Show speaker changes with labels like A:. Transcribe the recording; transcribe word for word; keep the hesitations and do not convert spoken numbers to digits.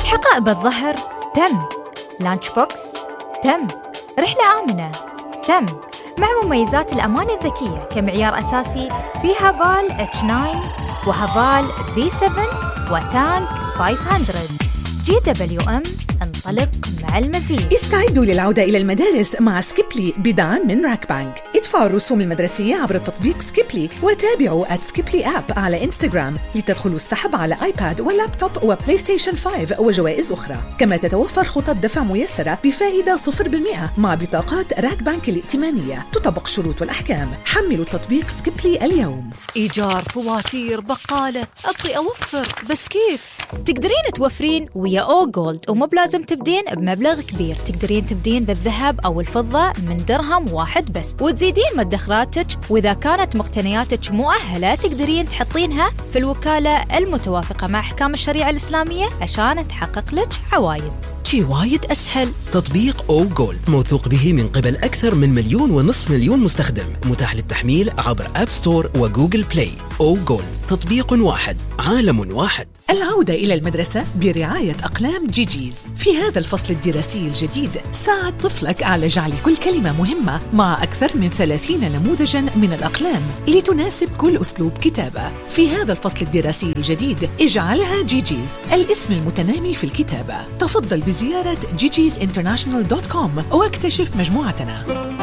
A: حقائب الظهر تم، لانش بوكس تم، رحلة آمنة تم، مع مميزات الأمان الذكية كمعيار أساسي في هافال إتش تسعة وهافال في سبعة وتانك خمسمية. جي دبليو إم، انطلق مع المزيد.
B: استعدوا للعودة إلى المدارس مع سكيبلي بدعم من راك بانك. ادفعوا الرسوم المدرسية عبر التطبيق سكيبلي، وتابعوا at سكيبلي آب على إنستغرام لتدخلوا السحب على آيباد واللابتوب وبلاي ستيشن خمسة وجوائز أخرى. كما تتوفر خطط دفع ميسرة بفائدة صفر بالمئة مع بطاقات راك بانك الائتمانية. تطبق الشروط والأحكام. حملوا تطبيق سكيبلي اليوم.
C: إيجار، فواتير، بقالة، أبغي أوفر بس كيف؟
A: تقدرين توفرين ويا أو جولد، ومو بلازم تبدين بمبلغ كبير. تقدرين تبدين بالذهب أو الفضة من درهم واحد بس، وتزيدين مدخراتك، وإذا كانت مقتنياتك مؤهلة تقدرين تحطينها في الوكالة المتوافقة مع أحكام الشريعة الإسلامية عشان تحقق لك عوايد.
C: شي وايد أسهل.
D: تطبيق أو جولد موثوق به من قبل أكثر من مليون ونصف مليون مستخدم، متاح للتحميل عبر أب ستور وجوجل بلاي. أو جولد، تطبيق واحد، عالم واحد.
B: العودة إلى المدرسة برعاية أقلام جيجيز. في هذا الفصل الدراسي الجديد ساعد طفلك على جعل كل كلمة مهمة مع أكثر من ثلاثين نموذجاً من الأقلام لتناسب كل أسلوب كتابة. في هذا الفصل الدراسي الجديد اجعلها جيجيز، الاسم المتنامي في الكتابة. تفضل بزيارة جيجيز انترناشنال دوت كوم واكتشف مجموعتنا.